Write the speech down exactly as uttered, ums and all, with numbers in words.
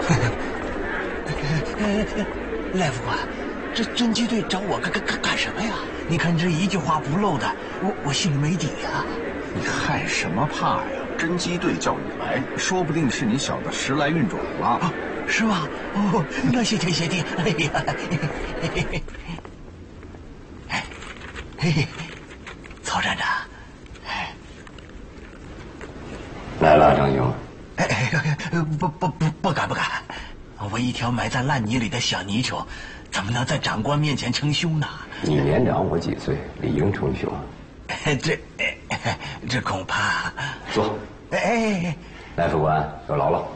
赖副官，这侦缉队找我干干干干什么呀？你看这一句话不漏的，我我心里没底呀。 你害什么怕呀？侦缉队叫你来，说不定是你小子时来运转了。啊， 是吗？哦，那谢天谢地。哎呀，嘿嘿，哎，嘿嘿，曹站长，哎， 来了，张英。 哎哎，不不不，不敢不敢。我一条埋在烂泥里的小泥鳅，怎么能在长官面前称兄呢？ 你年长我几岁，理应称兄。 这这恐怕…… 坐。 哎哎哎， 赖副官，有劳了。